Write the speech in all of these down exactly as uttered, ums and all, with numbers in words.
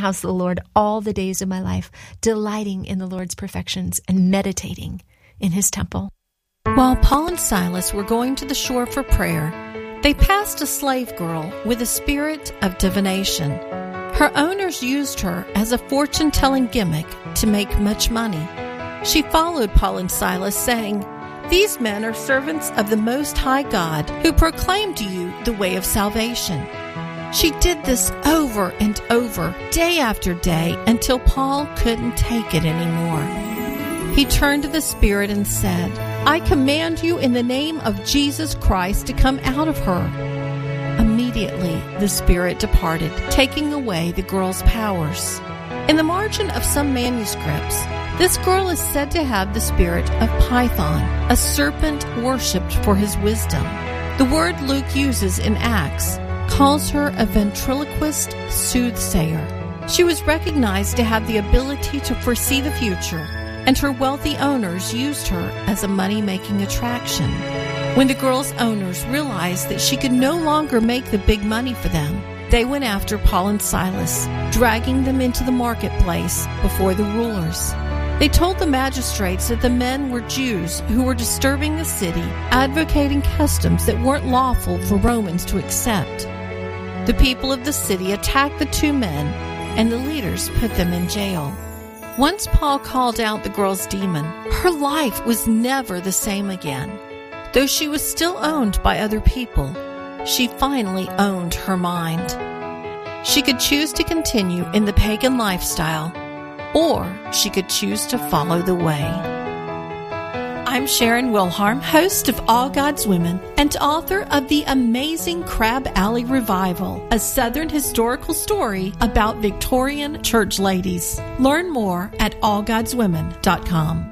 house of the Lord all the days of my life, delighting in the Lord's perfections and meditating in his temple. While Paul and Silas were going to the shore for prayer, they passed a slave girl with a spirit of divination. Her owners used her as a fortune-telling gimmick to make much money. She followed Paul and Silas, saying, "These men are servants of the Most High God, who proclaim to you the way of salvation." She did this over and over, day after day, until Paul couldn't take it anymore. He turned to the spirit and said, "I command you in the name of Jesus Christ to come out of her." Immediately, the spirit departed, taking away the girl's powers. In the margin of some manuscripts, this girl is said to have the spirit of Python, a serpent worshipped for his wisdom. The word Luke uses in Acts calls her a ventriloquist soothsayer. She was recognized to have the ability to foresee the future, and her wealthy owners used her as a money-making attraction. When the girl's owners realized that she could no longer make the big money for them, they went after Paul and Silas, dragging them into the marketplace before the rulers. They told the magistrates that the men were Jews who were disturbing the city, advocating customs that weren't lawful for Romans to accept. The people of the city attacked the two men, and the leaders put them in jail. Once Paul called out the girl's demon, her life was never the same again. Though she was still owned by other people, she finally owned her mind. She could choose to continue in the pagan lifestyle, or she could choose to follow the way. I'm Sharon Wilharm, host of All God's Women and author of The Amazing Crab Alley Revival, a Southern historical story about Victorian church ladies. Learn more at all gods women dot com.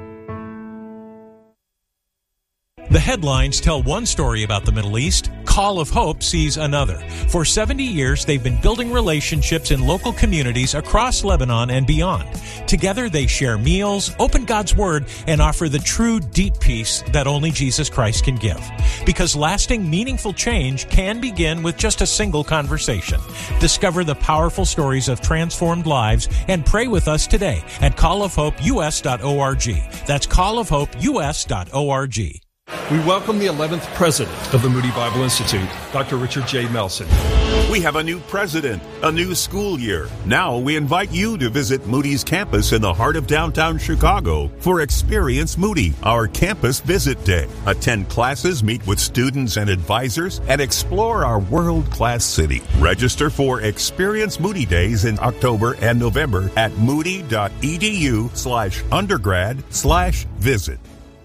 The headlines tell one story about the Middle East. Call of Hope sees another. For seventy years, they've been building relationships in local communities across Lebanon and beyond. Together, they share meals, open God's Word, and offer the true, deep peace that only Jesus Christ can give. Because lasting, meaningful change can begin with just a single conversation. Discover the powerful stories of transformed lives and pray with us today at call of hope u s dot org. That's call of hope u s dot org. We welcome the eleventh president of the Moody Bible Institute, Doctor Richard J. Melson. We have a new president, a new school year. Now we invite you to visit Moody's campus in the heart of downtown Chicago for Experience Moody, our campus visit day. Attend classes, meet with students and advisors, and explore our world-class city. Register for Experience Moody Days in October and November at moody.edu slash undergrad slash visit.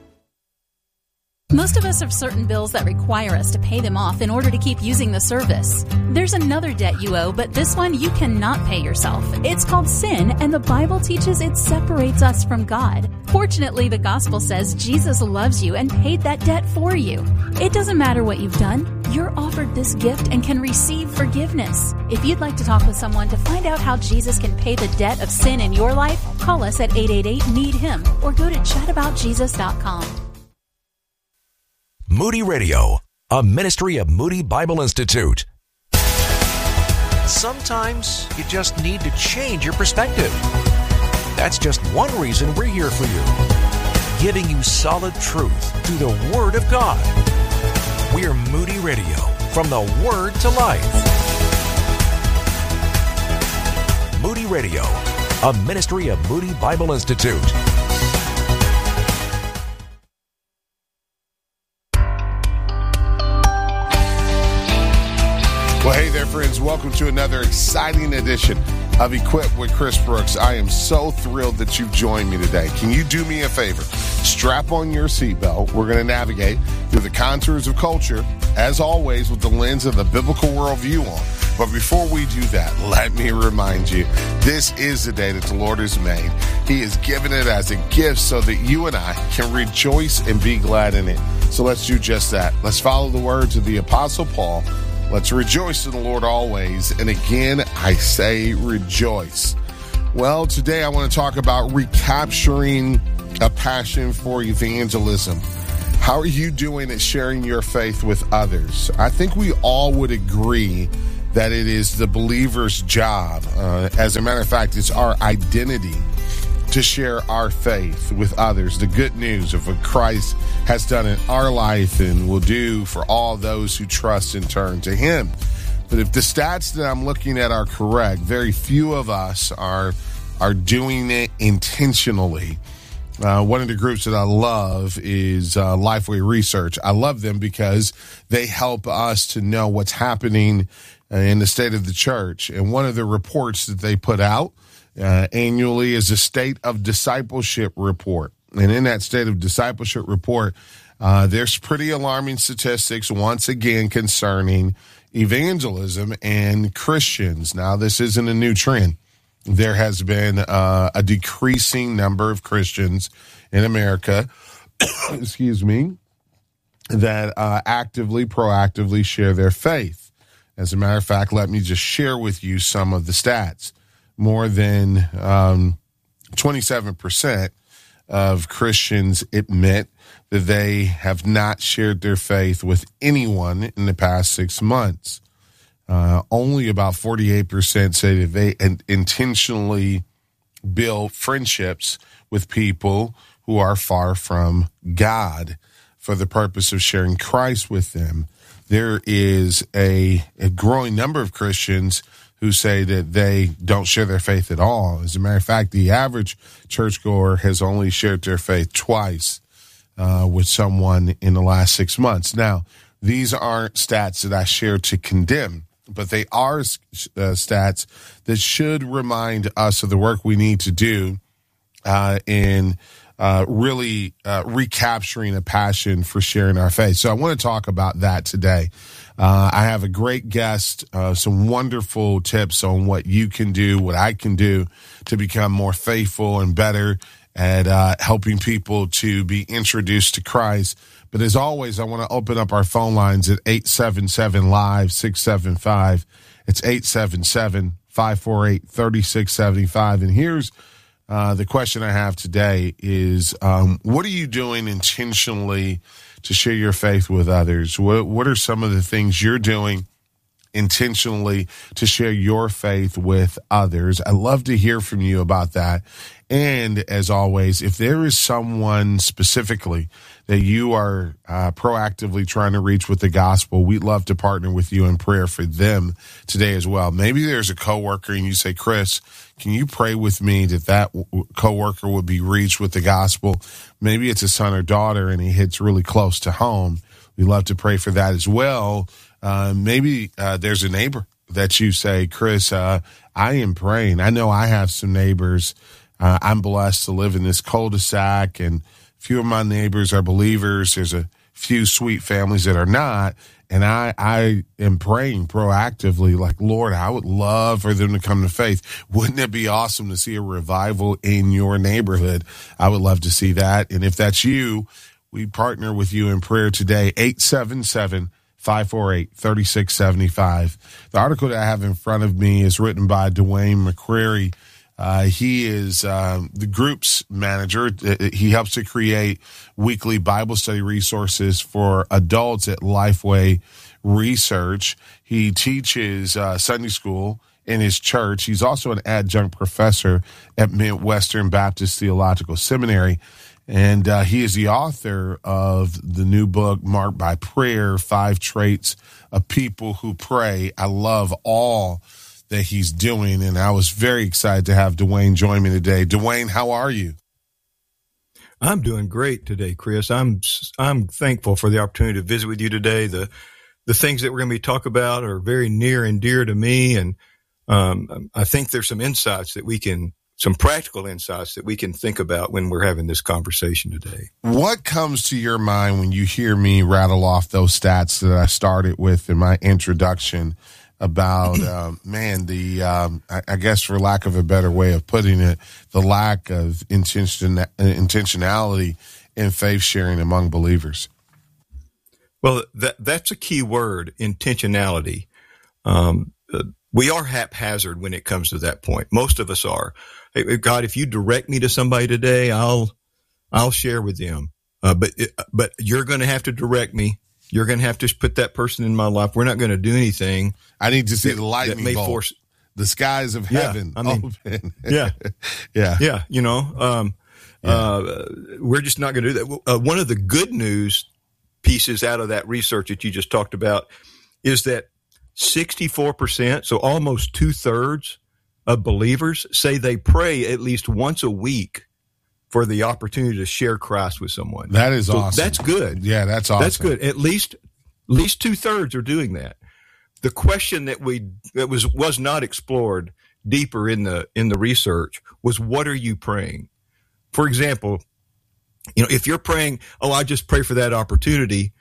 Most of us have certain bills that require us to pay them off in order to keep using the service. There's another debt you owe, but this one you cannot pay yourself. It's called sin, and the Bible teaches it separates us from God. Fortunately, the gospel says Jesus loves you and paid that debt for you. It doesn't matter what you've done. You're offered this gift and can receive forgiveness. If you'd like to talk with someone to find out how Jesus can pay the debt of sin in your life, call us at eight eight eight, need him or go to chat about jesus dot com. Moody Radio, a ministry of Moody Bible Institute. Sometimes you just need to change your perspective. That's just one reason we're here for you, giving you solid truth through the Word of God. We're Moody Radio, from the Word to life. Moody Radio, a ministry of Moody Bible Institute. Well, hey there, friends. Welcome to another exciting edition of Equipped with Chris Brooks. I am so thrilled that you've joined me today. Can you do me a favor? Strap on your seatbelt. We're going to navigate through the contours of culture, as always, with the lens of the biblical worldview on. But before we do that, let me remind you, this is the day that the Lord has made. He has given it as a gift so that you and I can rejoice and be glad in it. So let's do just that. Let's follow the words of the Apostle Paul. Let's rejoice in the Lord always. And again, I say rejoice. Well, today I want to talk about recapturing a passion for evangelism. How are you doing at sharing your faith with others? I think we all would agree that it is the believer's job. Uh, as a matter of fact, it's our identity to share our faith with others, the good news of what Christ has done in our life and will do for all those who trust and turn to him. But if the stats that I'm looking at are correct, very few of us are are doing it intentionally. Uh, one of the groups that I love is uh, Lifeway Research. I love them because they help us to know what's happening in the state of the church. And one of the reports that they put out uh, annually is a State of Discipleship report. And in that State of Discipleship report, uh, there's pretty alarming statistics once again concerning evangelism and Christians. Now, this isn't a new trend. There has been uh, a decreasing number of Christians in America, excuse me, that uh, actively, proactively share their faith. As a matter of fact, let me just share with you some of the stats. More than um, twenty-seven percent of Christians admit that they have not shared their faith with anyone in the past six months. Uh, only about forty-eight percent say that they in- intentionally build friendships with people who are far from God for the purpose of sharing Christ with them. There is a, a growing number of Christians who say that they don't share their faith at all. As a matter of fact, the average churchgoer has only shared their faith twice uh, with someone in the last six months. Now, these aren't stats that I share to condemn, but they are uh, stats that should remind us of the work we need to do uh, in uh, really uh, recapturing a passion for sharing our faith. So I want to talk about that today. Uh, I have a great guest, uh, some wonderful tips on what you can do, what I can do to become more faithful and better at uh, helping people to be introduced to Christ. But as always, I want to open up our phone lines at eight seven seven, live, six seven five. It's eight seven seven, five four eight, three six seven five. And here's uh, the question I have today is, um, what are you doing intentionally to share your faith with others? What, what are some of the things you're doing intentionally to share your faith with others? I'd love to hear from you about that. And as always, if there is someone specifically that you are uh, proactively trying to reach with the gospel, we'd love to partner with you in prayer for them today as well. Maybe there's a coworker and you say, Chris, can you pray with me that that coworker would be reached with the gospel? Maybe it's a son or daughter and he hits really close to home. We'd love to pray for that as well. Uh, maybe uh, there's a neighbor that you say, Chris, uh, I am praying. I know I have some neighbors. Uh, I'm blessed to live in this cul-de-sac, and a few of my neighbors are believers. There's a few sweet families that are not, and I, I am praying proactively, like, Lord, I would love for them to come to faith. Wouldn't it be awesome to see a revival in your neighborhood? I would love to see that, and if that's you, we partner with you in prayer today, eight seven seven, five four eight, three six seven five. The article that I have in front of me is written by Dwayne McCrary. Uh, he is uh, the group's manager. He helps to create weekly Bible study resources for adults at Lifeway Research. He teaches uh, Sunday school in his church. He's also an adjunct professor at Midwestern Baptist Theological Seminary. And uh, he is the author of the new book, Marked by Prayer, Five Traits of People Who Pray. I love all that he's doing, and I was very excited to have Dwayne join me today. Dwayne, how are you? I'm doing great today, Chris. I'm I'm thankful for the opportunity to visit with you today. The the things that we're going to be talking about are very near and dear to me, and um, I think there's some insights that we can, some practical insights that we can think about when we're having this conversation today. What comes to your mind when you hear me rattle off those stats that I started with in my introduction about, uh, man, the, um, I, I guess for lack of a better way of putting it, the lack of intention, intentionality in faith sharing among believers? Well, that that's a key word, intentionality. Um, uh, we are haphazard when it comes to that point. Most of us are. Hey, God, if you direct me to somebody today, I'll I'll share with them. Uh, but it, but you're going to have to direct me You're going to have to put that person in my life. We're not going to do anything. I need to see that, the lightning may bolt. Force, the skies of heaven yeah, I mean, open. yeah. yeah. Yeah. You know, um, yeah. uh, we're just not going to do that. Uh, one of the good news pieces out of that research that you just talked about is that sixty-four percent, so almost two thirds of believers say they pray at least once a week for the opportunity to share Christ with someone. That is so awesome. That's good. Yeah, that's awesome. That's good. At least, at least two thirds are doing that. The question that we that was was not explored deeper in the in the research was, what are you praying? For example, you know, if you're praying, oh, I just pray for that opportunity,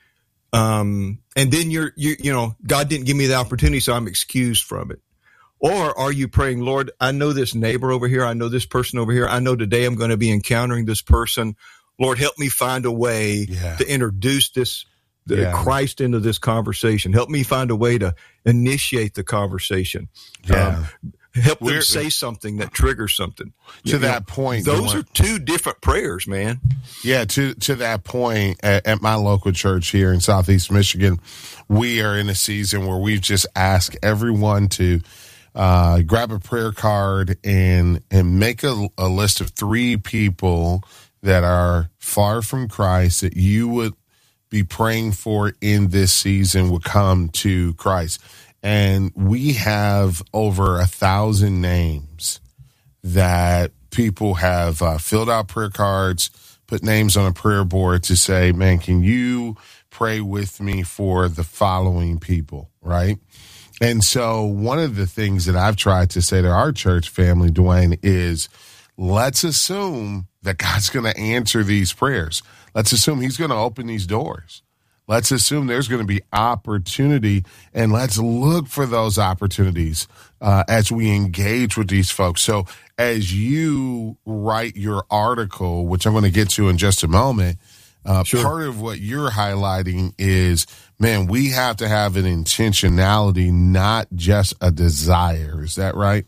um, and then you're you you know, God didn't give me the opportunity, so I'm excused from it. Or are you praying, Lord, I know this neighbor over here, I know this person over here, I know today I'm going to be encountering this person. Lord, help me find a way yeah. to introduce this the yeah. Christ into this conversation. Help me find a way to initiate the conversation. Yeah. Um, help We're, them say something that triggers something. To you that know, point. Those are two different prayers, man. Yeah, to to that point, at, at my local church here in Southeast Michigan, we are in a season where we've just asked everyone to uh, grab a prayer card and, and make a, a list of three people that are far from Christ that you would be praying for in this season would come to Christ. And we have over a thousand names that people have uh, filled out prayer cards, put names on a prayer board to say, man, can you pray with me for the following people, right? And so one of the things that I've tried to say to our church family, Dwayne, is let's assume that God's going to answer these prayers. Let's assume he's going to open these doors. Let's assume there's going to be opportunity, and let's look for those opportunities uh, as we engage with these folks. So as you write your article, which I'm going to get to in just a moment, uh, sure. part of what you're highlighting is, man, we have to have an intentionality, not just a desire. Is that right?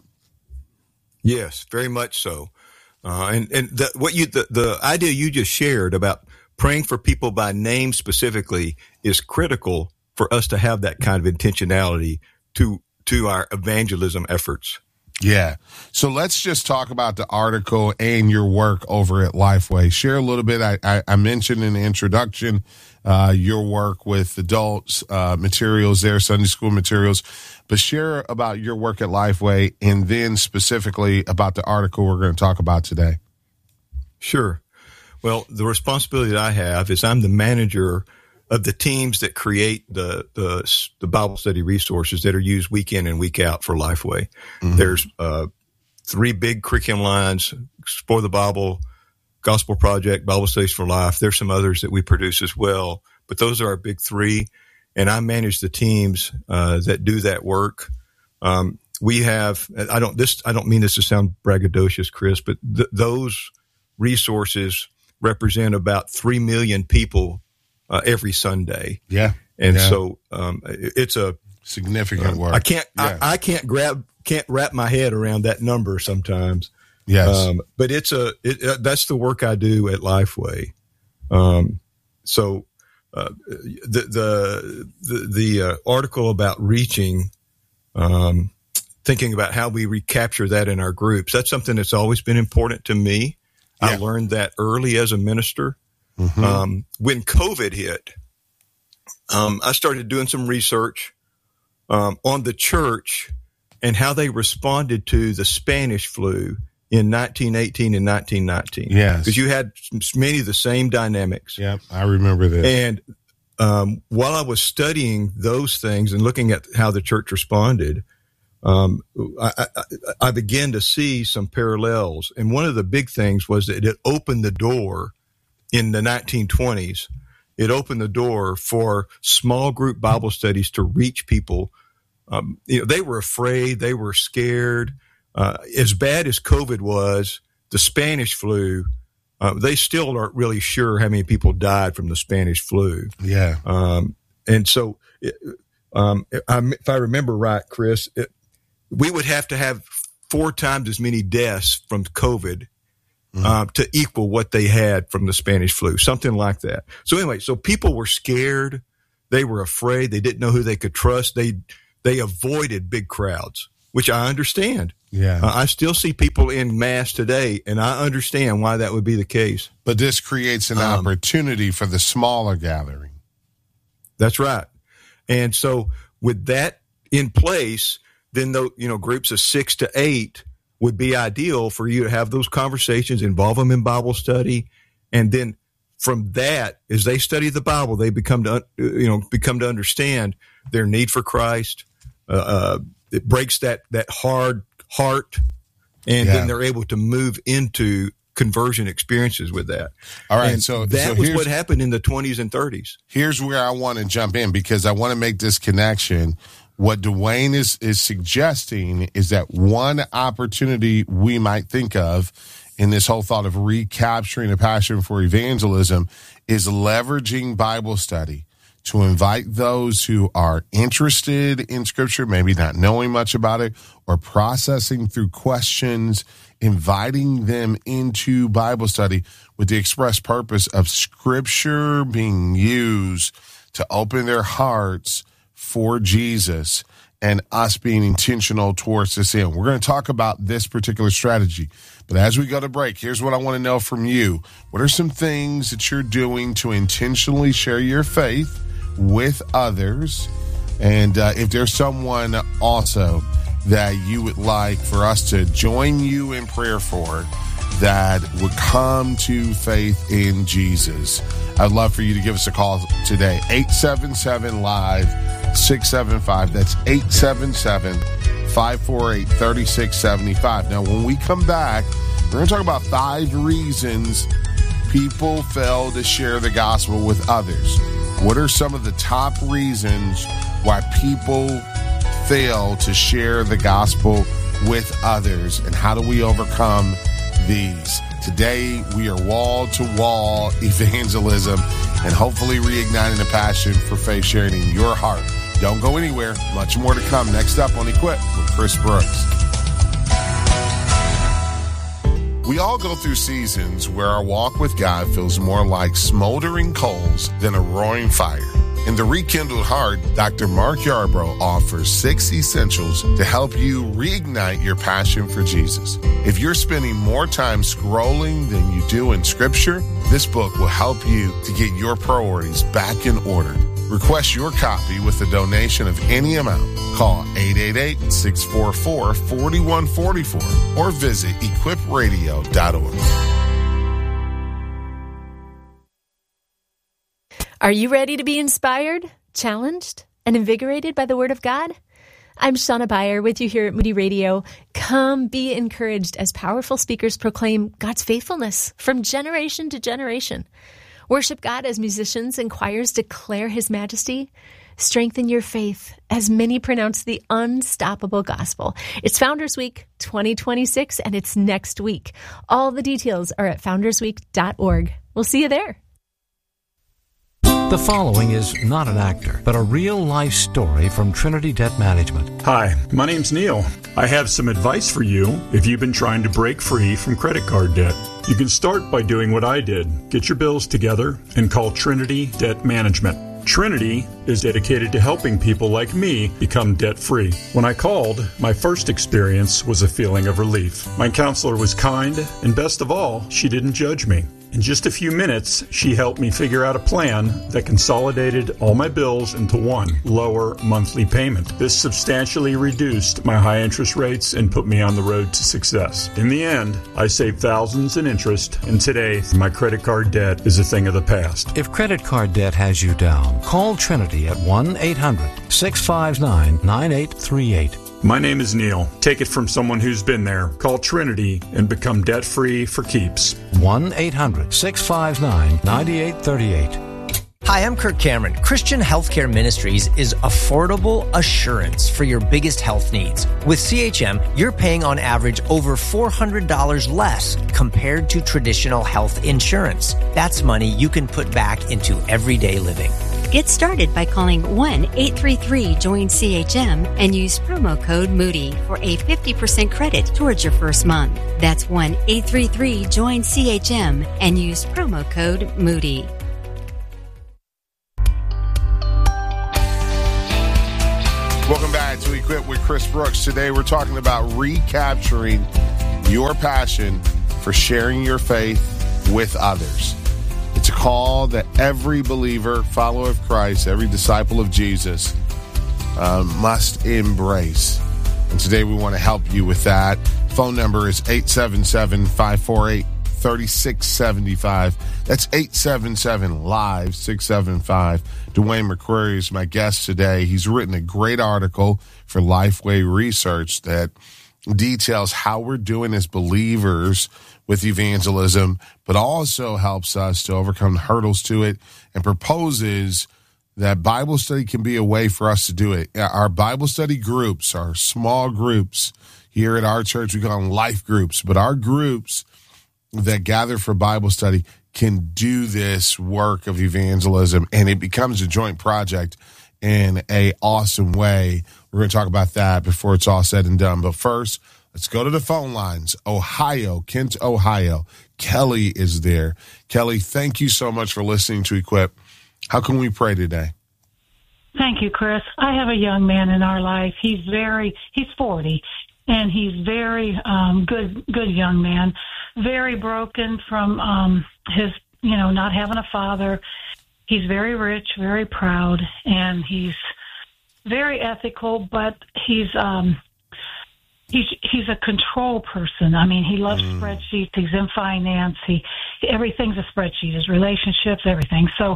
Yes, very much so. Uh, and and the, what you the, the idea you just shared about praying for people by name specifically is critical for us to have that kind of intentionality to to our evangelism efforts. Yeah. So let's just talk about the article and your work over at Lifeway. Share a little bit. I, I, I mentioned in the introduction uh, your work with adults, uh, materials there, Sunday school materials. But share about your work at Lifeway and then specifically about the article we're going to talk about today. Sure. Well, the responsibility that I have is I'm the manager of the teams that create the the, the Bible study resources that are used week in and week out for Lifeway. Mm-hmm. There's uh, three big curriculum lines: Explore the Bible, Gospel Project, Bible Studies for Life. There's some others that we produce as well, but those are our big three. And I manage the teams uh, that do that work. Um, we have I don't this I don't mean this to sound braggadocious, Chris, but th- those resources represent about three million people uh, every Sunday. Yeah. And yeah. so um, it's a significant uh, work. I can't, yeah. I, I can't grab, can't wrap my head around that number sometimes. Yes. Um, but it's a, it, uh, that's the work I do at Lifeway. Um, so uh, the, the, the, the uh, article about reaching, um, thinking about how we recapture that in our groups, that's something that's always been important to me. Yeah. I learned that early as a minister. Mm-hmm. Um, when COVID hit, um, I started doing some research um, on the church and how they responded to the Spanish flu in nineteen eighteen and nineteen nineteen. Yes. Because you had many of the same dynamics. Yeah, I remember this. And um, while I was studying those things and looking at how the church responded, Um, I, I, I began to see some parallels. And one of the big things was that it opened the door in the nineteen twenties. It opened the door for small group Bible studies to reach people. Um, you know, they were afraid. They were scared. Uh, as bad as COVID was, the Spanish flu, uh, they still aren't really sure how many people died from the Spanish flu. Yeah. Um, and so, it, um, if I remember right, Chris, it, we would have to have four times as many deaths from COVID mm-hmm. um, to equal what they had from the Spanish flu, something like that. So anyway, so people were scared. They were afraid. They didn't know who they could trust. They they avoided big crowds, which I understand. Yeah. Uh, I still see people in mass today, and I understand why that would be the case. But this creates an um, opportunity for the smaller gathering. That's right. And so with that in place, then the, you know, groups of six to eight would be ideal for you to have those conversations, involve them in Bible study, and then from that, as they study the Bible, they become to you know become to understand their need for Christ. Uh, uh, it breaks that that hard heart, and yeah. then they're able to move into conversion experiences with that. All right, and so that so was what happened in the twenties and thirties. Here's where I want to jump in because I want to make this connection. What Dwayne is is suggesting is that one opportunity we might think of in this whole thought of recapturing a passion for evangelism is leveraging Bible study to invite those who are interested in Scripture, maybe not knowing much about it, or processing through questions, inviting them into Bible study with the express purpose of Scripture being used to open their hearts for Jesus and us being intentional towards this end. We're going to talk about this particular strategy. But as we go to break, here's what I want to know from you. What are some things that you're doing to intentionally share your faith with others? And uh, if there's someone also that you would like for us to join you in prayer for that would come to faith in Jesus, I'd love for you to give us a call today. eight seven seven, live six seven five. That's eight seven seven, five four eight, three six seven five. Now, when we come back, we're going to talk about five reasons people fail to share the gospel with others. What are some of the top reasons why people fail to share the gospel with others, and how do we overcome these? Today, we are wall-to-wall evangelism and hopefully reigniting a passion for faith sharing in your heart. Don't go anywhere. Much more to come next up on Equip with Chris Brooks. We all go through seasons where our walk with God feels more like smoldering coals than a roaring fire. In The Rekindled Heart, Doctor Mark Yarbrough offers six essentials to help you reignite your passion for Jesus. If you're spending more time scrolling than you do in Scripture, this book will help you to get your priorities back in order. Request your copy with a donation of any amount. Call eight eight eight, six four four, four one four four or visit equip radio dot org. Are you ready to be inspired, challenged, and invigorated by the Word of God? I'm Shauna Beyer with you here at Moody Radio. Come be encouraged as powerful speakers proclaim God's faithfulness from generation to generation. Worship God as musicians and choirs declare His majesty. Strengthen your faith as many pronounce the unstoppable gospel. It's Founders Week twenty twenty-six, and it's next week. All the details are at founders week dot org. We'll see you there. The following is not an actor, but a real-life story from Trinity Debt Management. Hi, my name's Neil. I have some advice for you if you've been trying to break free from credit card debt. You can start by doing what I did. Get your bills together and call Trinity Debt Management. Trinity is dedicated to helping people like me become debt-free. When I called, my first experience was a feeling of relief. My counselor was kind, and best of all, she didn't judge me. In just a few minutes, she helped me figure out a plan that consolidated all my bills into one lower monthly payment. This substantially reduced my high interest rates and put me on the road to success. In the end, I saved thousands in interest, and today, my credit card debt is a thing of the past. If credit card debt has you down, call Trinity at one eight hundred, six five nine, nine eight three eight. My name is Neil. Take it from someone who's been there. Call Trinity and become debt-free for keeps. one eight hundred, six five nine, nine eight three eight. Hi, I'm Kirk Cameron. Christian Healthcare Ministries is affordable assurance for your biggest health needs. With C H M, you're paying on average over four hundred dollars less compared to traditional health insurance. That's money you can put back into everyday living. Get started by calling one eight three three, join C H M and use promo code Moody for a fifty percent credit towards your first month. That's one eight three three, join C H M and use promo code Moody. Chris Brooks. Today we're talking about recapturing your passion for sharing your faith with others. It's a call that every believer, follower of Christ, every disciple of Jesus uh, must embrace. And today we want to help you with that. Phone number is eight seven seven, five four eight, three six seven five. That's eight seven seven, live, six seven five. Dwayne McCreary is my guest today. He's written a great article for Lifeway Research that details how we're doing as believers with evangelism, but also helps us to overcome the hurdles to it and proposes that Bible study can be a way for us to do it. Our Bible study groups, our small groups here at our church, we call them life groups, but our groups that gather for Bible study can do this work of evangelism, and it becomes a joint project in a awesome way. We're going to talk about that before it's all said and done. But first, let's go to the phone lines. Ohio, Kent, Ohio. Kelly is there. Kelly, thank you so much for listening to Equip. How can we pray today? Thank you, Chris. I have a young man in our life. He's very, he's forty, and he's very um, good, good young man. Very broken from um, his, you know, not having a father. He's very rich, very proud, and he's very ethical, but he's um, he's he's a control person. I mean, he loves mm. spreadsheets. He's in finance. He everything's a spreadsheet. His relationships, everything. So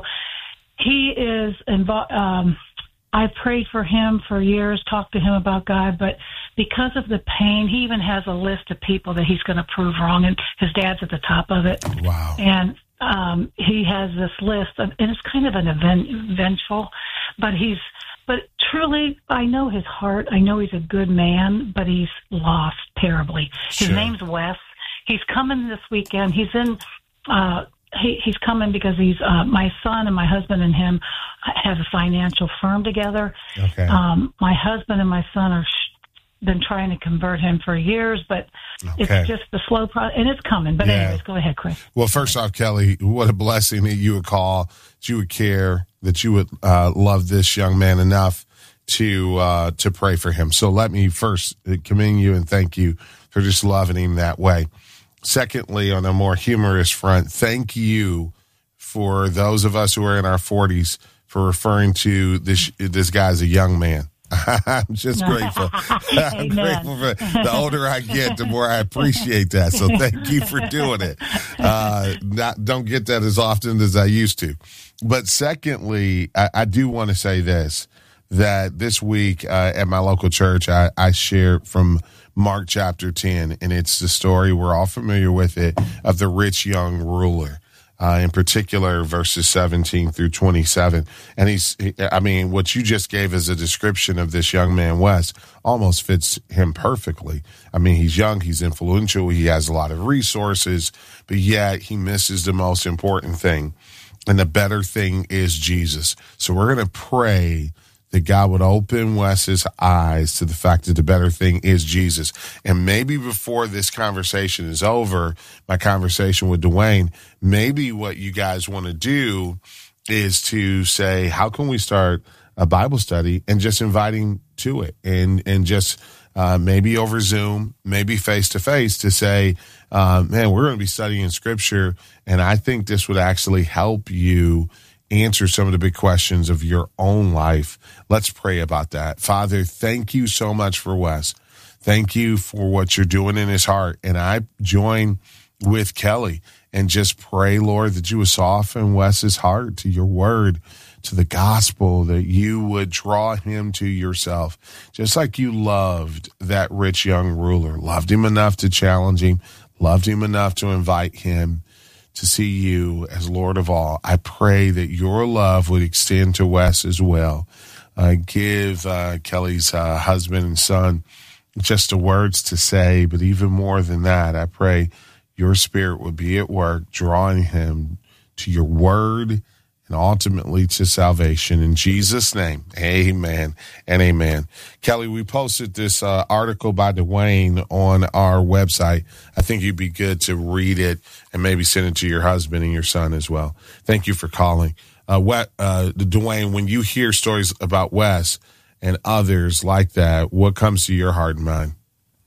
he is involved. Um, I prayed for him for years, talked to him about God, but because of the pain, he even has a list of people that he's going to prove wrong, and his dad's at the top of it. Wow. And um, he has this list, of, and it's kind of an event, vengeful, but he's, but truly, I know his heart. I know he's a good man, but he's lost terribly. His Sure. name's Wes. He's coming this weekend. He's in, uh, He, he's coming because he's uh, my son and my husband and him have a financial firm together. Okay. Um, my husband and my son have been trying to convert him for years, but Okay. it's just the slow process, and it's coming. But Yeah. anyways, go ahead, Chris. Well, first off, Kelly, what a blessing that you would call, that you would care, that you would uh, love this young man enough to uh, to pray for him. So let me first commend you and thank you for just loving him that way. Secondly, on a more humorous front, thank you for those of us who are in our forties for referring to this this guy as a young man. I'm just grateful. I'm grateful for the older I get, the more I appreciate that. So thank you for doing it. Uh, not, don't get that as often as I used to. But secondly, I, I do want to say this, that this week uh, at my local church, I, I shared from Mark chapter ten, and it's the story, we're all familiar with it, of the rich young ruler. Uh, in particular, verses seventeen through twenty-seven. And he's, I mean, what you just gave as a description of this young man, Wes, almost fits him perfectly. I mean, he's young, he's influential, he has a lot of resources, but yet he misses the most important thing. And the better thing is Jesus. So we're going to pray that God would open Wes's eyes to the fact that the better thing is Jesus. And maybe before this conversation is over, my conversation with Dwayne, maybe what you guys want to do is to say, how can we start a Bible study and just inviting to it, and, and just uh, maybe over Zoom, maybe face-to-face to say, uh, man, we're going to be studying Scripture, and I think this would actually help you answer some of the big questions of your own life. Let's pray about that. Father, thank you so much for Wes. Thank you for what you're doing in his heart. And I join with Kelly and just pray, Lord, that you would soften Wes's heart to your word, to the gospel, that you would draw him to yourself, just like you loved that rich young ruler, loved him enough to challenge him, loved him enough to invite him to see you as Lord of all. I pray that your love would extend to Wes as well. Uh, give uh, Kelly's uh, husband and son just the words to say, but even more than that, I pray your spirit would be at work, drawing him to your word and ultimately to salvation. In Jesus' name, amen and amen. Kelly, we posted this uh, article by Dwayne on our website. I think you'd be good to read it and maybe send it to your husband and your son as well. Thank you for calling. Uh, Wes, uh, Dwayne, when you hear stories about Wes and others like that, what comes to your heart and mind?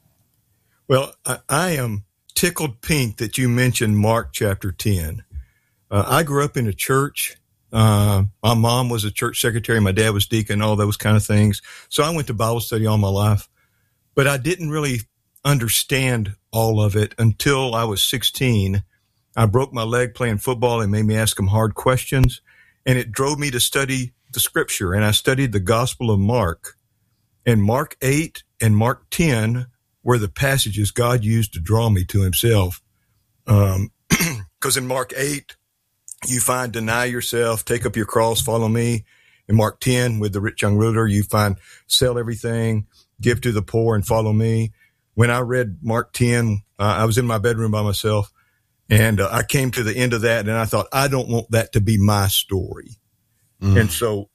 Well, I, I am tickled pink that you mentioned Mark chapter ten. Uh, I grew up in a church. Uh, my mom was a church secretary. My dad was deacon, all those kind of things. So I went to Bible study all my life, but I didn't really understand all of it until I was sixteen. I broke my leg playing football and made me ask him hard questions, and it drove me to study the scripture. And I studied the Gospel of Mark, and Mark eight and Mark ten were the passages God used to draw me to himself. Um, because in Mark eight, you find deny yourself, take up your cross, follow me. In Mark ten, with the rich young ruler, you find sell everything, give to the poor, and follow me. When I read Mark ten, uh, I was in my bedroom by myself, and uh, I came to the end of that, and I thought, I don't want that to be my story. Mm. And so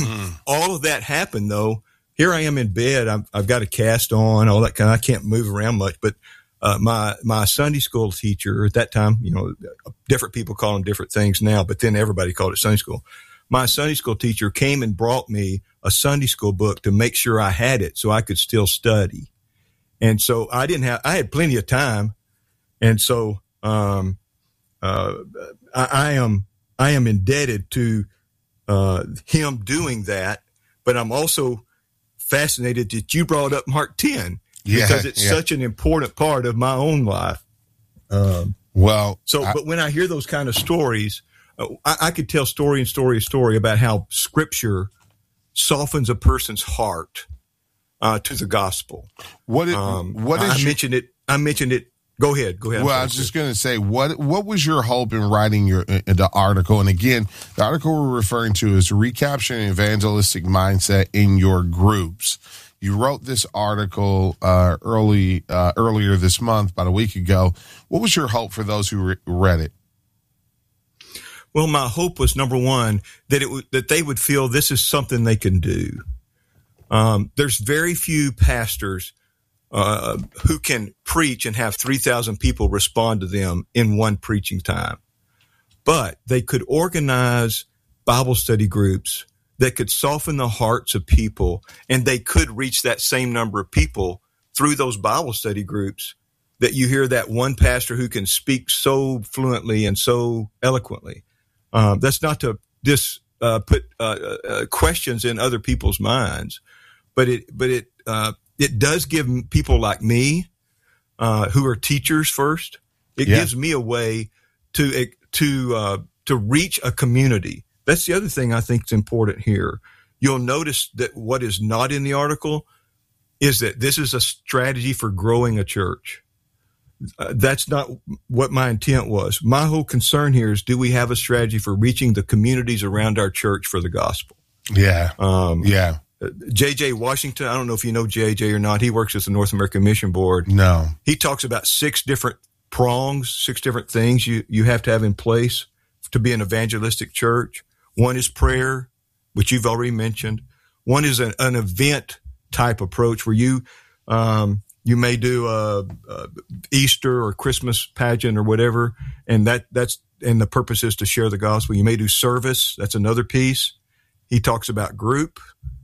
all of that happened, though. Here I am in bed. I've, I've got a cast on, all that kind of, I can't move around much, but Uh, my, my Sunday school teacher at that time, you know, different people call them different things now, but then everybody called it Sunday school. My Sunday school teacher came and brought me a Sunday school book to make sure I had it so I could still study. And so I didn't have, I had plenty of time. And so, um, uh, I, I am, I am indebted to, uh, him doing that, but I'm also fascinated that you brought up Mark ten. Yeah, because it's yeah. such an important part of my own life. Um, well, so, I, but when I hear those kind of stories, uh, I, I could tell story and story and story about how Scripture softens a person's heart uh, to the gospel. What? It, um, what is I your, mentioned it. I mentioned it. Go ahead. Go ahead. Well, I was just going to say, what what was your hope in writing your uh, the article? And again, the article we're referring to is recapturing evangelistic mindset in your groups. You wrote this article uh, early uh, earlier this month, about a week ago. What was your hope for those who re- read it? Well, my hope was, number one, that it w- that they would feel this is something they can do. Um, there's very few pastors uh, who can preach and have three thousand people respond to them in one preaching time. But they could organize Bible study groups that could soften the hearts of people, and they could reach that same number of people through those Bible study groups that you hear that one pastor who can speak so fluently and so eloquently. Um, that's not to dis, uh, put uh, uh, questions in other people's minds, but it but it uh, it does give people like me, uh, who are teachers first, it yeah. gives me a way to to uh, to reach a community. That's the other thing I think is important here. You'll notice that what is not in the article is that this is a strategy for growing a church. Uh, that's not what my intent was. My whole concern here is, do we have a strategy for reaching the communities around our church for the gospel? Yeah. Um, yeah. J J Washington, I don't know if you know J J or not. He works at the North American Mission Board. No. He talks about six different prongs, six different things you, you have to have in place to be an evangelistic church. One is prayer, which you've already mentioned. One is an, an event type approach where you um, you may do a, a Easter or Christmas pageant or whatever, and that that's and the purpose is to share the gospel. You may do service. That's another piece. He talks about group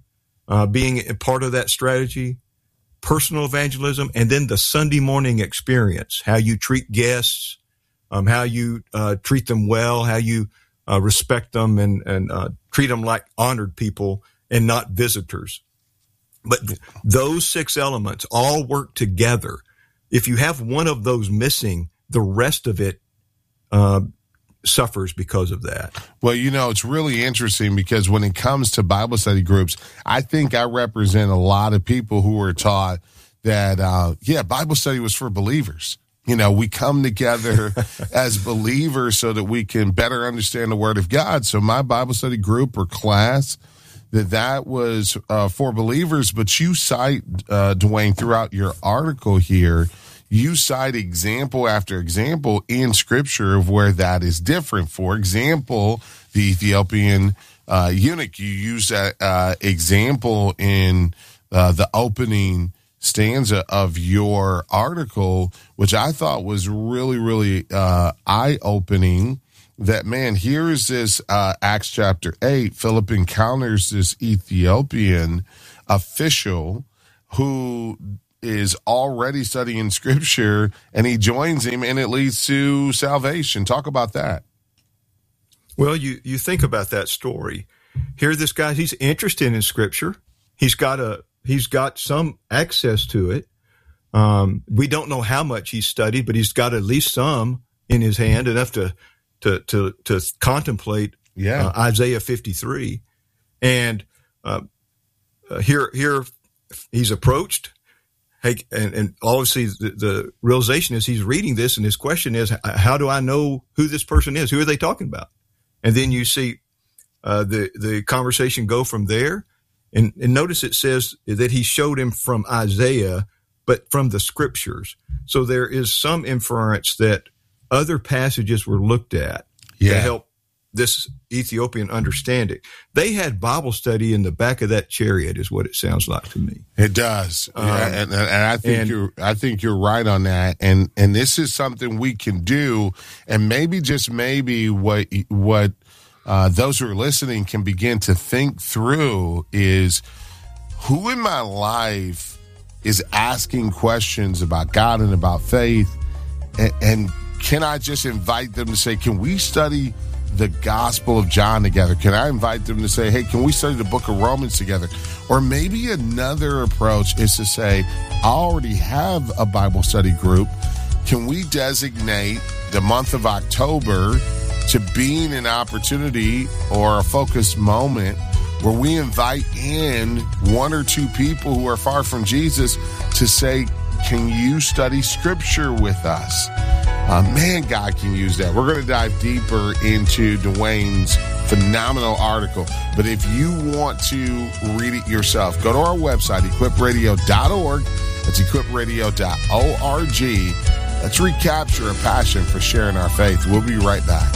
uh, being a part of that strategy, personal evangelism, and then the Sunday morning experience, how you treat guests, um, how you uh, treat them well, how you Uh, respect them and, and uh, treat them like honored people and not visitors. But th- those six elements all work together. If you have one of those missing, the rest of it uh, suffers because of that. Well, you know, it's really interesting because when it comes to Bible study groups, I think I represent a lot of people who were taught that, uh, yeah, Bible study was for believers. You know, we come together as believers so that we can better understand the Word of God. So my Bible study group or class, that that was uh, for believers. But you cite, uh, Dwayne, throughout your article here, you cite example after example in Scripture of where that is different. For example, the Ethiopian uh, eunuch, you use that uh, example in uh, the opening stanza of your article, which I thought was really, really uh, eye-opening, that, man, here is this uh, Acts chapter eight, Philip encounters this Ethiopian official who is already studying Scripture, and he joins him, and it leads to salvation. Talk about that. Well, you, you think about that story. Here, this guy, he's interested in Scripture. He's got a he's got some access to it. Um, we don't know how much he's studied, but he's got at least some in his hand, enough to to to, to contemplate yeah. uh, Isaiah fifty-three. And uh, uh, here here he's approached. Hey, and, and obviously the, the realization is he's reading this, and his question is, how do I know who this person is? Who are they talking about? And then you see uh, the the conversation go from there. And, and notice it says that he showed him from Isaiah, but from the Scriptures. So there is some inference that other passages were looked at yeah. to help this Ethiopian understand it. They had Bible study in the back of that chariot, is what it sounds like to me. It does, um, yeah, and, and I think and, you're. I think you're right on that. And and this is something we can do, and maybe just maybe what what uh, those who are listening can begin to think through is, who in my life is asking questions about God and about faith, and, and can I just invite them to say, can we study the Gospel of John together? Can I invite them to say, hey, can we study the book of Romans together? Or maybe another approach is to say, I already have a Bible study group. Can we designate the month of October to being an opportunity or a focused moment where we invite in one or two people who are far from Jesus to say, can you study Scripture with us? Uh, man, God can use that. We're going to dive deeper into Dwayne's phenomenal article. But if you want to read it yourself, go to our website, equip radio dot org. That's equip radio dot org. Let's recapture a passion for sharing our faith. We'll be right back.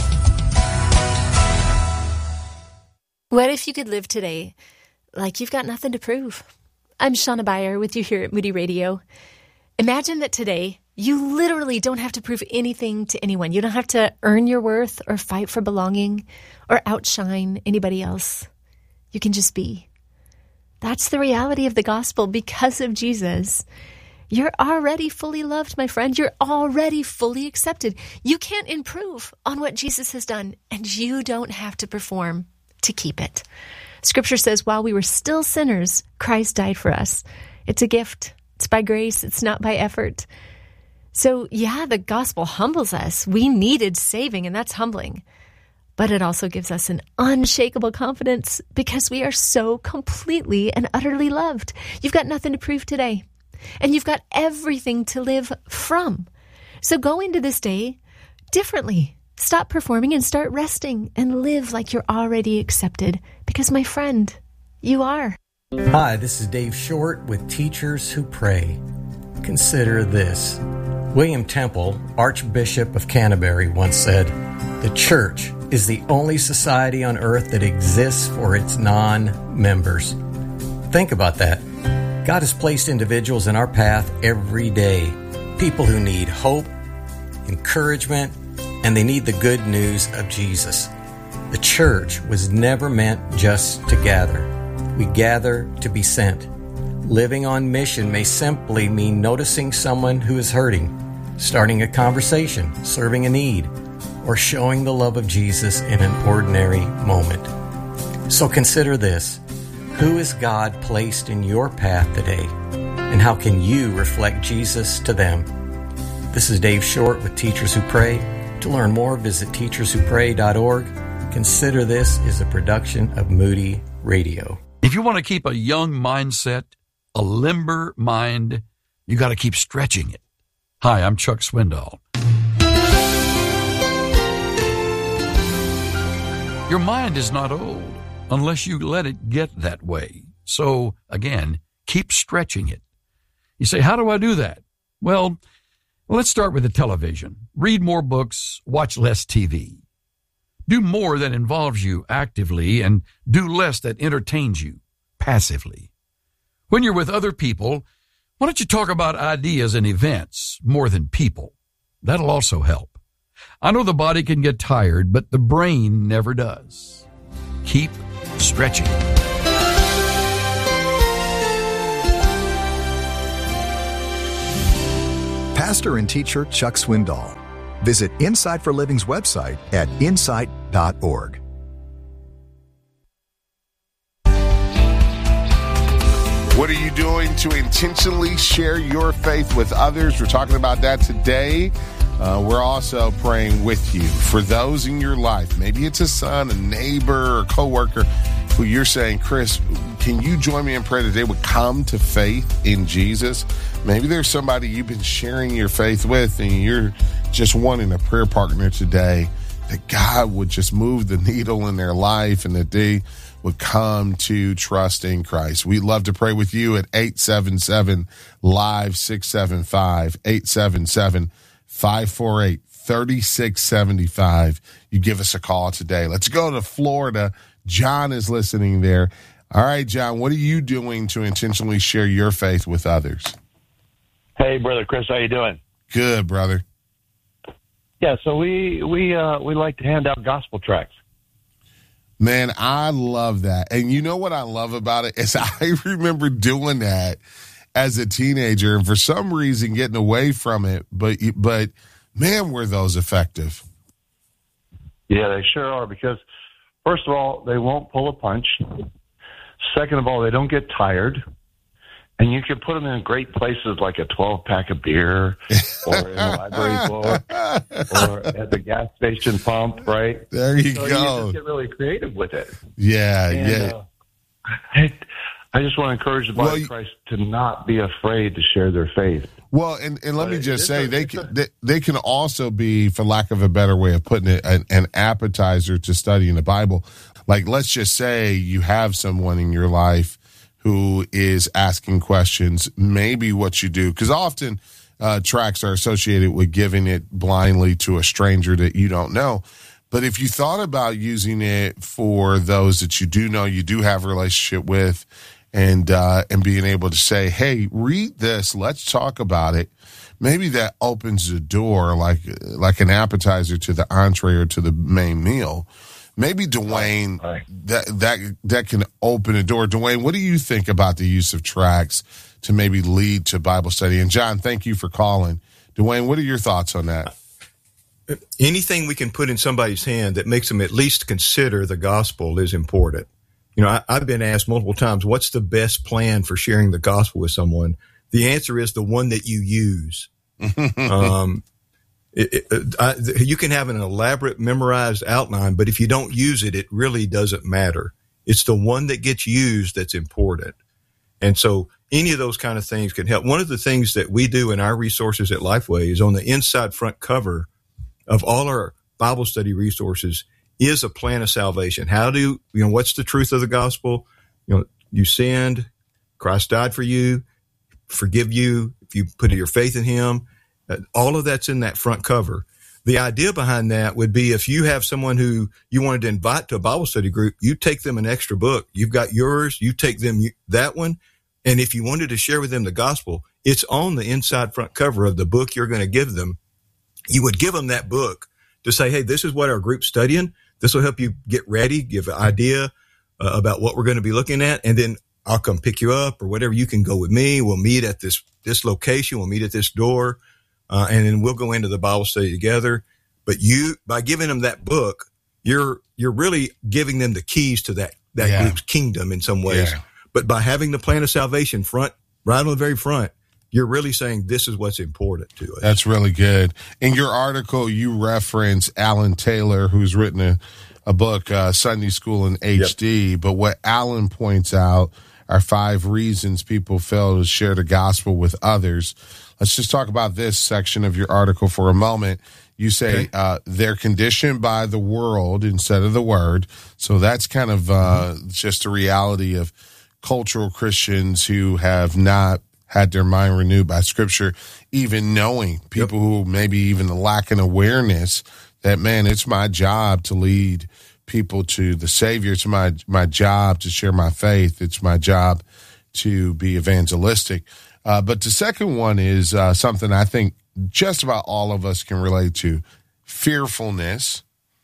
What if you could live today like you've got nothing to prove? I'm Shauna Beyer with you here at Moody Radio. Imagine that today you literally don't have to prove anything to anyone. You don't have to earn your worth or fight for belonging or outshine anybody else. You can just be. That's the reality of the gospel. Because of Jesus, you're already fully loved, my friend. You're already fully accepted. You can't improve on what Jesus has done, and you don't have to perform to keep it. Scripture says, while we were still sinners, Christ died for us. It's a gift. It's by grace. It's not by effort. So, yeah, the gospel humbles us. We needed saving, and that's humbling. But it also gives us an unshakable confidence because we are so completely and utterly loved. You've got nothing to prove today, and you've got everything to live from. So go into this day differently. Stop performing and start resting and live like you're already accepted because, my friend, you are. Hi, this is Dave Short with Teachers Who Pray. Consider this. William Temple, Archbishop of Canterbury, once said, "The church is the only society on earth that exists for its non-members." Think about that. God has placed individuals in our path every day. People who need hope, encouragement, and they need the good news of Jesus. The church was never meant just to gather. We gather to be sent. Living on mission may simply mean noticing someone who is hurting, starting a conversation, serving a need, or showing the love of Jesus in an ordinary moment. So consider this. Who has God placed in your path today? And how can you reflect Jesus to them? This is Dave Short with Teachers Who Pray. To learn more, visit teachers who pray dot org. Consider This is a production of Moody Radio. If you want to keep a young mindset, a limber mind, you got to keep stretching it. Hi, I'm Chuck Swindoll. Your mind is not old unless you let it get that way. So, again, keep stretching it. You say, how do I do that? Well, let's start with the television. Read more books, watch less T V. Do more that involves you actively and do less that entertains you passively. When you're with other people, why don't you talk about ideas and events more than people? That'll also help. I know the body can get tired, but the brain never does. Keep stretching. pastor and teacher Chuck Swindoll. Visit Insight for Living's website at insight dot org. What are you doing to intentionally share your faith with others? We're talking about that today. Uh, we're also praying with you for those in your life. Maybe it's a son, a neighbor, or coworker who you're saying, Chris, can you join me in prayer that they would come to faith in Jesus? Maybe there's somebody you've been sharing your faith with and you're just wanting a prayer partner today, that God would just move the needle in their life and that they would come to trust in Christ. We'd love to pray with you at eight seven seven, live six seven five, eight seven seven, five four eight, three six seven five. You give us a call today. Let's go to Florida. John is listening there. All right, John, what are you doing to intentionally share your faith with others? Hey, Brother Chris, how you doing? Good, brother. Yeah, so we we uh, we like to hand out gospel tracts. Man, I love that. And you know what I love about it is I remember doing that as a teenager and for some reason getting away from it. But, but man, were those effective. Yeah, they sure are, because first of all, they won't pull a punch. Second of all, they don't get tired. And you can put them in great places like a twelve-pack of beer or in a library book or at the gas station pump, right? There you so go. You just get really creative with it. Yeah, and, yeah. Uh, I, I just want to encourage the body well, of Christ to not be afraid to share their faith. Well, and, and let but me just say, a, they can, they, they can also be, for lack of a better way of putting it, an, an appetizer to studying the Bible. Like, let's just say you have someone in your life who is asking questions, maybe what you do, because often uh, tracts are associated with giving it blindly to a stranger that you don't know. But if you thought about using it for those that you do know, you do have a relationship with, and uh, and being able to say, hey, read this, let's talk about it, maybe that opens the door like like an appetizer to the entree or to the main meal. Maybe Dwayne, right. that that that can open a door. Dwayne, what do you think about the use of tracts to maybe lead to Bible study? And John, thank you for calling. Dwayne, what are your thoughts on that? Anything we can put in somebody's hand that makes them at least consider the gospel is important. You know, I, I've been asked multiple times, what's the best plan for sharing the gospel with someone? The answer is the one that you use. um It, it, I, you can have an elaborate memorized outline, but if you don't use it, it really doesn't matter. It's the one that gets used that's important. And so any of those kind of things can help. One of the things that we do in our resources at Lifeway is on the inside front cover of all our Bible study resources is a plan of salvation. How do, you know, what's the truth of the gospel? You know, you sinned, Christ died for you, forgive you if you put your faith in him. Uh, all of that's in that front cover. The idea behind that would be if you have someone who you wanted to invite to a Bible study group, you take them an extra book. You've got yours, you take them you, that one. And if you wanted to share with them the gospel, it's on the inside front cover of the book you're going to give them. You would give them that book to say, hey, this is what our group's studying. This will help you get ready, give an idea uh, about what we're going to be looking at. And then I'll come pick you up or whatever. You can go with me. We'll meet at this, this location. We'll meet at this door. Uh, and then we'll go into the Bible study together. But you, by giving them that book, you're, you're really giving them the keys to that, that yeah. group's kingdom in some ways. Yeah. But by having the plan of salvation front, right on the very front, you're really saying this is what's important to us. That's really good. In your article, you reference Alan Taylor, who's written a, a book, uh, Sunday School in H D. Yep. But what Alan points out are five reasons people fail to share the gospel with others. Let's just talk about this section of your article for a moment. You say okay. uh, they're conditioned by the world instead of the word. So that's kind of uh, mm-hmm. just a reality of cultural Christians who have not had their mind renewed by Scripture, even knowing people yep. who maybe even lack an awareness that, man, it's my job to lead people to the Savior. It's my my job to share my faith. It's my job to be evangelistic. Uh, but the second one is uh, something I think just about all of us can relate to: fearfulness,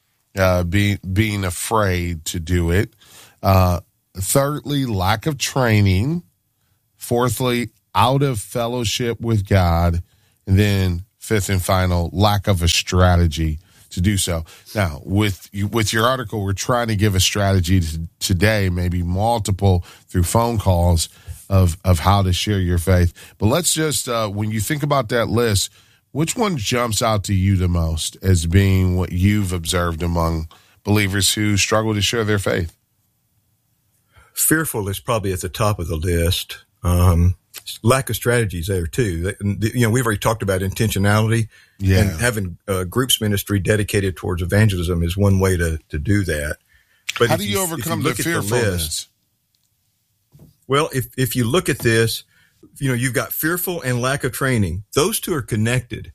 uh, being being afraid to do it. Uh, thirdly, lack of training. Fourthly, out of fellowship with God. And then fifth and final, lack of a strategy to do so. Now, with you, with your article, we're trying to give a strategy to, today, maybe multiple through phone calls of, of how to share your faith. But let's just, uh, when you think about that list, which one jumps out to you the most as being what you've observed among believers who struggle to share their faith? Fearful is probably at the top of the list. Um, lack of strategies there too. You know, we've already talked about intentionality, yeah. and having uh, groups ministry dedicated towards evangelism is one way to, to do that. But how do you, you overcome you the fearfulness? The list, well, if, if you look at this, you know, you've got fearful and lack of training. Those two are connected.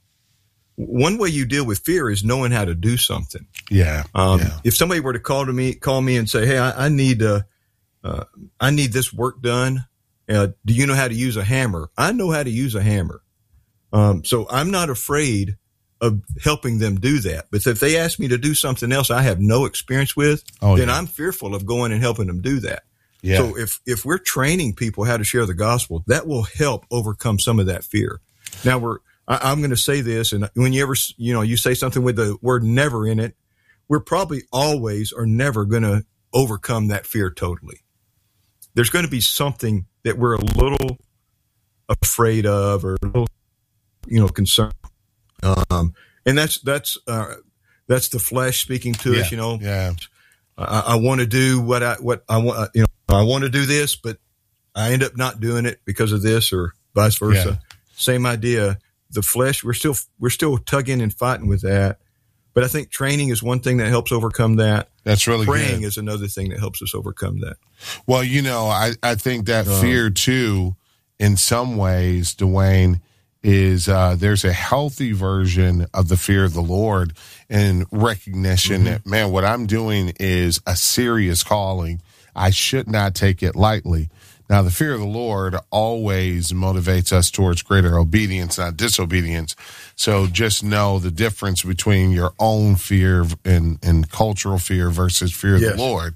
One way you deal with fear is knowing how to do something. Yeah. Um, yeah. If somebody were to call to me, call me and say, "Hey, I, I need, uh, uh, I need this work done. Uh, do you know how to use a hammer?" I know how to use a hammer. Um, so I'm not afraid of helping them do that. But if they ask me to do something else I have no experience with, oh, then yeah. I'm fearful of going and helping them do that. Yeah. So if, if we're training people how to share the gospel, that will help overcome some of that fear. Now we're, I, I'm going to say this, and when you ever, you know, you say something with the word never in it, we're probably always or never going to overcome that fear totally. There's going to be something that we're a little afraid of or a little, you know, concerned. Um, and that's, that's, uh, that's the flesh speaking to yeah. us, you know. Yeah. I, I want to do what I, what I want, you know, I want to do this, but I end up not doing it because of this or vice versa. Yeah. Same idea. The flesh, we're still, we're still tugging and fighting with that. But I think training is one thing that helps overcome that. That's really Praying good. is another thing that helps us overcome that. Well, you know, I, I think that um, fear too, in some ways, Dwayne, is uh, there's a healthy version of the fear of the Lord and recognition mm-hmm. that, man, what I'm doing is a serious calling. I should not take it lightly. Now, the fear of the Lord always motivates us towards greater obedience, not disobedience. So just know the difference between your own fear and, and cultural fear versus fear of yes. the Lord.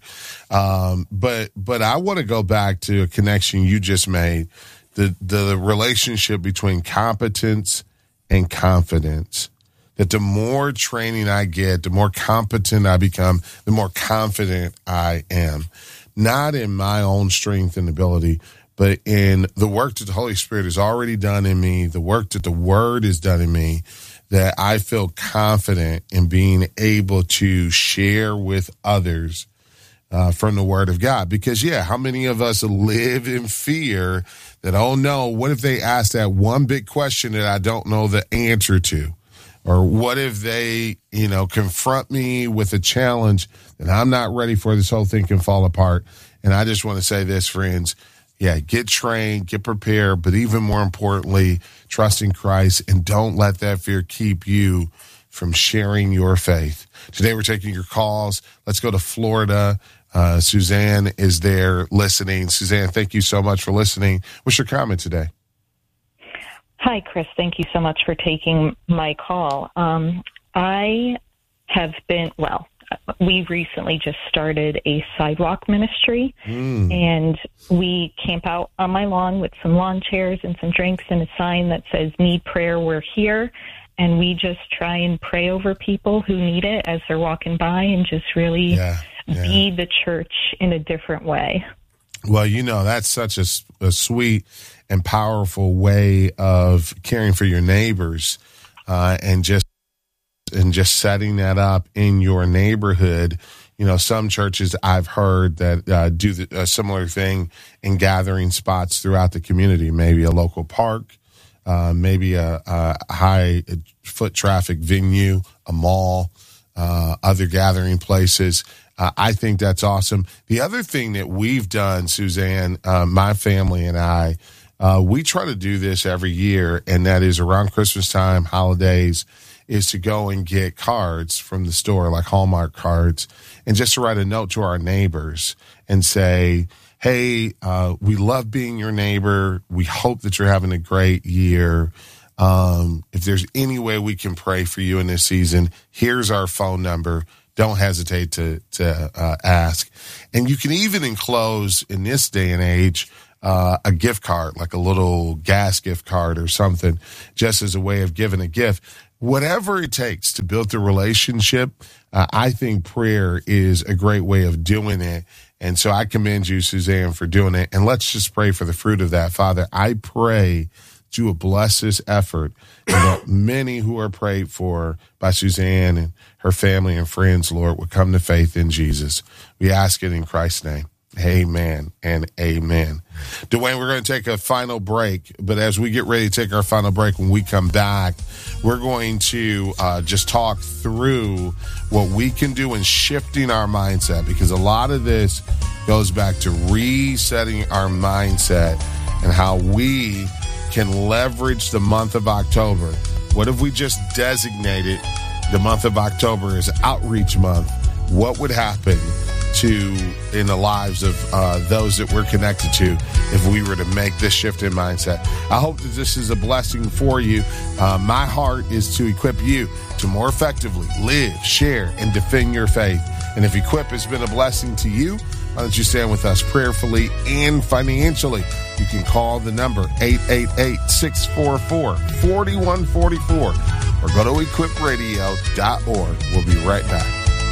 Um, but but I want to go back to a connection you just made, the the relationship between competence and confidence. That the more training I get, the more competent I become, the more confident I am. Not in my own strength and ability, but in the work that the Holy Spirit has already done in me, the work that the Word has done in me, that I feel confident in being able to share with others uh, from the Word of God. Because, yeah, how many of us live in fear that, oh, no, what if they ask that one big question that I don't know the answer to? Or what if they, you know, confront me with a challenge that I'm not ready for, this whole thing can fall apart. And I just want to say this, friends. Yeah, get trained, get prepared, but even more importantly, trust in Christ and don't let that fear keep you from sharing your faith. Today we're taking your calls. Let's go to Florida. Uh, Suzanne is there listening. Suzanne, thank you so much for listening. What's your comment today? Hi, Chris. Thank you so much for taking my call. Um, I have been, well, we recently just started a sidewalk ministry, mm. and we camp out on my lawn with some lawn chairs and some drinks and a sign that says, "Need prayer, we're here." And we just try and pray over people who need it as they're walking by and just really yeah, yeah. be the church in a different way. Well, you know, that's such a, a sweet and powerful way of caring for your neighbors, uh, and just and just setting that up in your neighborhood. You know, some churches I've heard that uh, do the, a similar thing in gathering spots throughout the community, maybe a local park, uh, maybe a, a high foot traffic venue, a mall, uh, other gathering places. Uh, I think that's awesome. The other thing that we've done, Suzanne, uh, my family and I, uh, we try to do this every year, and that is around Christmas time, holidays, is to go and get cards from the store, like Hallmark cards, and just to write a note to our neighbors and say, hey, uh, we love being your neighbor. We hope that you're having a great year. Um, if there's any way we can pray for you in this season, here's our phone number. Don't hesitate to to uh, ask. And you can even enclose, in this day and age, uh, a gift card, like a little gas gift card or something, just as a way of giving a gift. Whatever it takes to build the relationship, uh, I think prayer is a great way of doing it. And so I commend you, Suzanne, for doing it. And let's just pray for the fruit of that. Father, I pray that you will bless this effort, and that many who are prayed for by Suzanne and her family and friends, Lord, will come to faith in Jesus. We ask it in Christ's name. Amen and amen. Dwayne, we're going to take a final break, but as we get ready to take our final break, when we come back, we're going to uh, just talk through what we can do in shifting our mindset, because a lot of this goes back to resetting our mindset and how we can leverage the month of October. What if we just designated the month of October as Outreach Month? What would happen to in the lives of uh, those that we're connected to if we were to make this shift in mindset? I hope that this is a blessing for you. Uh, my heart is to equip you to more effectively live, share, and defend your faith. And if Equip has been a blessing to you, why don't you stand with us prayerfully and financially? You can call the number eight eight eight, six four four, four one four four or go to equip radio dot org. We'll be right back.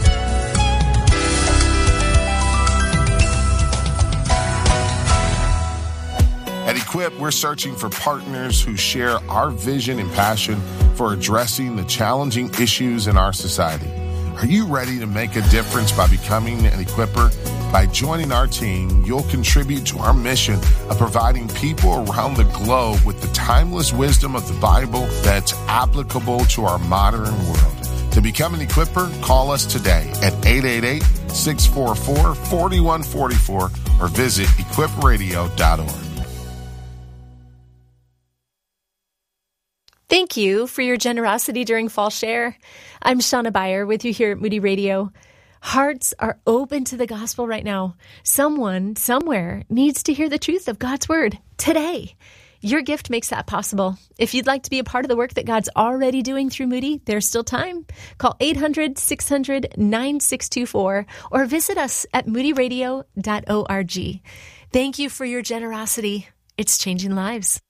At Equip, we're searching for partners who share our vision and passion for addressing the challenging issues in our society. Are you ready to make a difference by becoming an Equipper? By joining our team, you'll contribute to our mission of providing people around the globe with the timeless wisdom of the Bible that's applicable to our modern world. To become an Equipper, call us today at eight eight eight, six four four, four one four four or visit equip radio dot org. Thank you for your generosity during Fall Share. I'm Shauna Beyer with you here at Moody Radio. Hearts are open to the gospel right now. Someone, somewhere, needs to hear the truth of God's word today. Your gift makes that possible. If you'd like to be a part of the work that God's already doing through Moody, there's still time. Call eight hundred, six hundred, nine six two four or visit us at moody radio dot org. Thank you for your generosity. It's changing lives.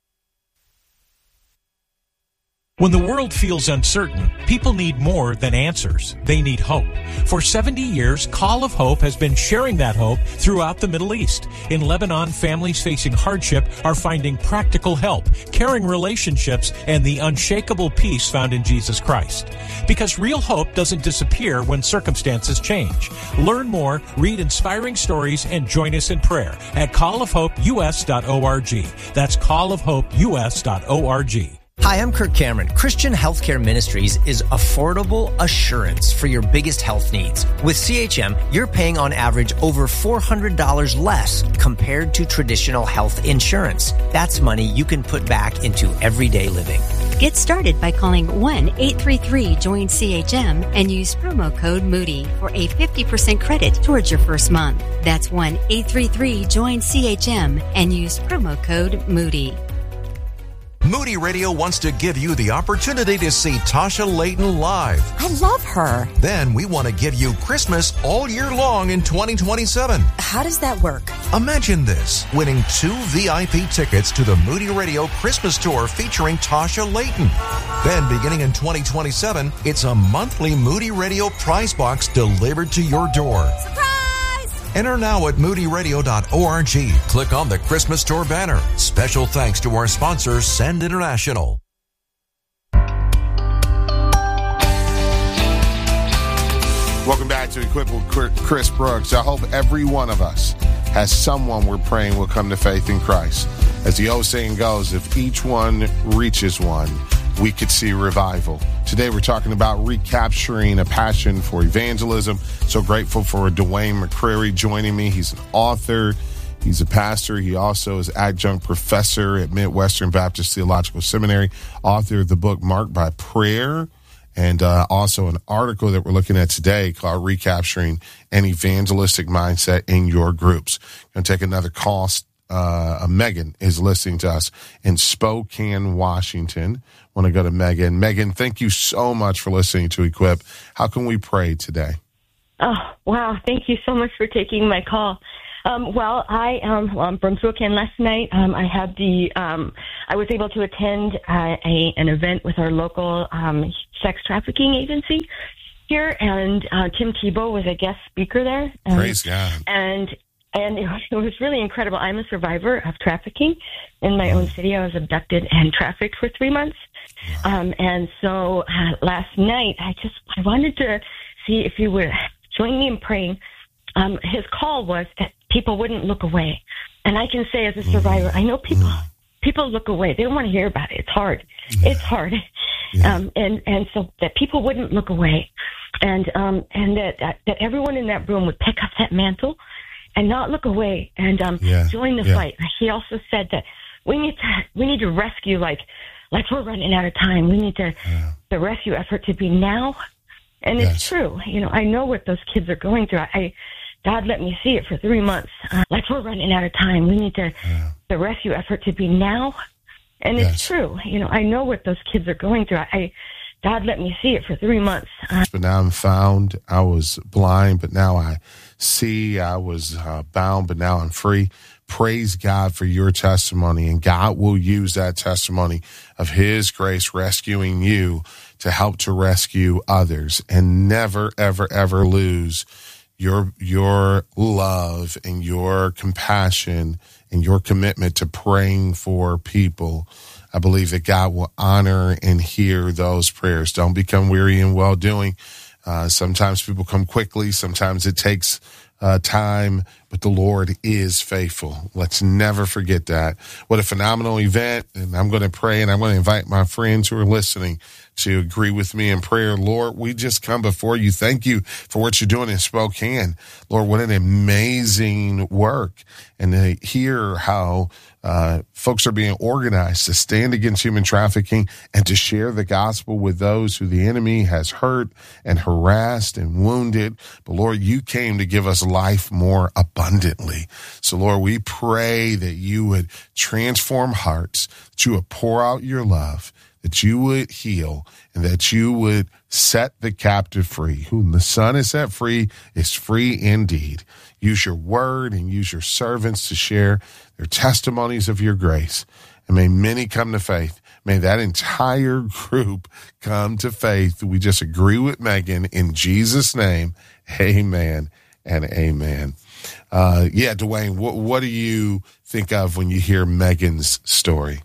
When the world feels uncertain, people need more than answers. They need hope. For seventy years, Call of Hope has been sharing that hope throughout the Middle East. In Lebanon, families facing hardship are finding practical help, caring relationships, and the unshakable peace found in Jesus Christ. Because real hope doesn't disappear when circumstances change. Learn more, read inspiring stories, and join us in prayer at call of hope u s dot org. That's call of hope u s dot org. Hi, I'm Kirk Cameron. Christian Healthcare Ministries is affordable assurance for your biggest health needs. With C H M, you're paying on average over four hundred dollars less compared to traditional health insurance. That's money you can put back into everyday living. Get started by calling one eight three three join C H M and use promo code Moody for a fifty percent credit towards your first month. That's one eight three three join C H M and use promo code Moody. Moody Radio wants to give you the opportunity to see Tasha Layton live. I love her. Then we want to give you Christmas all year long in twenty twenty-seven. How does that work? Imagine this, winning two V I P tickets to the Moody Radio Christmas Tour featuring Tasha Layton. Then beginning in twenty twenty-seven, it's a monthly Moody Radio prize box delivered to your door. Surprise! Enter now at moody radio dot org. Click on the Christmas Tour banner. Special thanks to our sponsor, Send International. Welcome back to Equip with Chris Brooks. I hope every one of us has someone we're praying will come to faith in Christ. As the old saying goes, if each one reaches one, we could see revival. Today we're talking about recapturing a passion for evangelism. So grateful for Dwayne McCrary joining me. He's an author. He's a pastor. He also is adjunct professor at Midwestern Baptist Theological Seminary, author of the book Marked by Prayer, and uh, also an article that we're looking at today called Recapturing an Evangelistic Mindset in Your Groups. Going to take another call. Uh, Megan is listening to us in Spokane, Washington. Want to go to Megan. Megan, thank you so much for listening to Equip. How can we pray today? Oh, wow. Thank you so much for taking my call. Um, well, I um, well, I'm from Spokane. Last night, um, I had the um, I was able to attend uh, a an event with our local um, sex trafficking agency here, and uh, Tim Tebow was a guest speaker there. Um, Praise God. And and it was, it was really incredible. I'm a survivor of trafficking in my own city. I was abducted and trafficked for three months, um, and so uh, last night I just I wanted to see if you would join me in praying. Um, his call was that people wouldn't look away. And I can say as a survivor, I know people people look away. They don't want to hear about it. It's hard. Yeah. It's hard. Yeah. Um, and, and so that people wouldn't look away. And um, and that, that that everyone in that room would pick up that mantle and not look away and um, yeah. join the yeah. fight. He also said that we need to we need to rescue like like we're running out of time. We need to yeah. the rescue effort to be now. And yes. it's true. You know, I know what those kids are going through. I God let me see it for three months. Uh, like we're running out of time. We need to yeah. the rescue effort to be now. And yes. it's true. You know, I know what those kids are going through. I God let me see it for three months. Uh, but now I'm found. I was blind, but now I see. I was uh, bound, but now I'm free. Praise God for your testimony, and God will use that testimony of His grace rescuing you to help to rescue others, and never, ever, ever lose your your love and your compassion and your commitment to praying for people. I believe that God will honor and hear those prayers. Don't become weary in well-doing. Uh, sometimes people come quickly. Sometimes it takes uh, time, but the Lord is faithful. Let's never forget that. What a phenomenal event. And I'm going to pray, and I'm going to invite my friends who are listening to agree with me in prayer. Lord, we just come before you. Thank you for what you're doing in Spokane. Lord, what an amazing work. And to hear how uh, folks are being organized to stand against human trafficking and to share the gospel with those who the enemy has hurt and harassed and wounded. But Lord, you came to give us life more abundantly. So Lord, we pray that you would transform hearts, that you would pour out your love, that you would heal, and that you would set the captive free. Whom the Son is set free is free indeed. Use your word and use your servants to share their testimonies of your grace. And may many come to faith. May that entire group come to faith. We just agree with Megan in Jesus' name. Amen and amen. Uh, yeah, Dwayne, what, what do you think of when you hear Megan's story?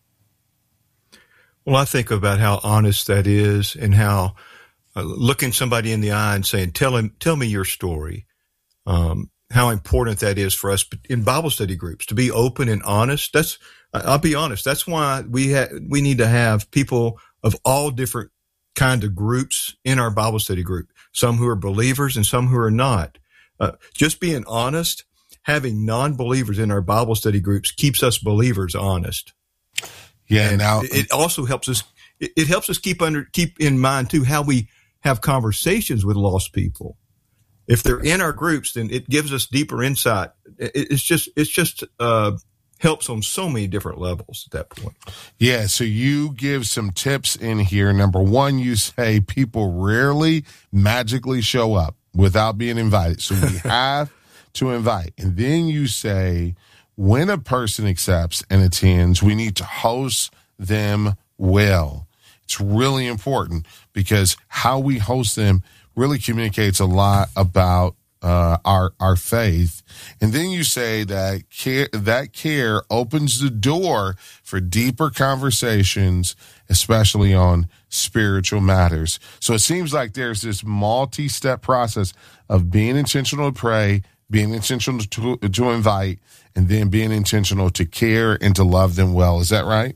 Well, I think about how honest that is, and how uh, looking somebody in the eye and saying, tell him, tell me your story. Um, how important that is for us in Bible study groups to be open and honest. That's, I'll be honest. That's why we ha- we need to have people of all different kind of groups in our Bible study group. Some who are believers and some who are not. Uh, just being honest, having non-believers in our Bible study groups keeps us believers honest. Yeah, and now it also helps us. It helps us keep under keep in mind too how we have conversations with lost people. If they're in our groups, then it gives us deeper insight. It's just it's just uh, helps on so many different levels at that point. Yeah, so you give some tips in here. Number one, you say people rarely magically show up without being invited, so we have to invite. And then you say, when a person accepts and attends, we need to host them well. It's really important because how we host them really communicates a lot about uh, our our faith. And then you say that care, that care opens the door for deeper conversations, especially on spiritual matters. So it seems like there's this multi-step process of being intentional to pray, being intentional to, to invite, and then being intentional to care and to love them well. Is that right?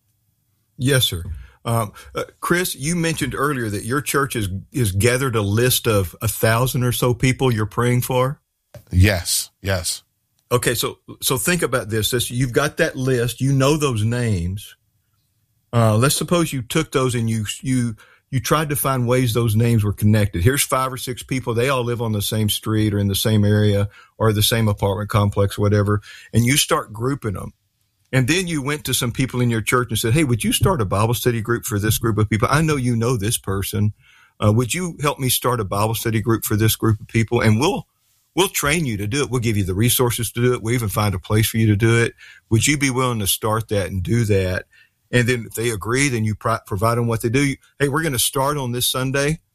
Yes, sir. Um, uh, Chris, you mentioned earlier that your church is, is gathered a list of a thousand or so people you're praying for. Yes. Yes. Okay. So, so think about this. this you've got that list. You know those names. Uh, let's suppose you took those and you, you, you tried to find ways those names were connected. Here's five or six people. They all live on the same street or in the same area or the same apartment complex, or whatever. And you start grouping them. And then you went to some people in your church and said, hey, would you start a Bible study group for this group of people? I know you know this person. Uh, would you help me start a Bible study group for this group of people? And we'll we'll train you to do it. We'll give you the resources to do it. We'll even find a place for you to do it. Would you be willing to start that and do that? And then if they agree, then you pro- provide them what they do. You, hey, we're going to start on this Sunday.